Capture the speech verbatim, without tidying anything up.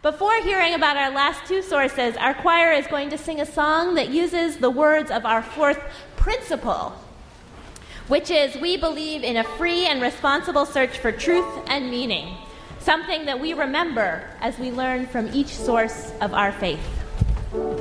Before hearing about our last two sources, our choir is going to sing a song that uses the words of our fourth principle, which is we believe in a free and responsible search for truth and meaning, something that we remember as we learn from each source of our faith.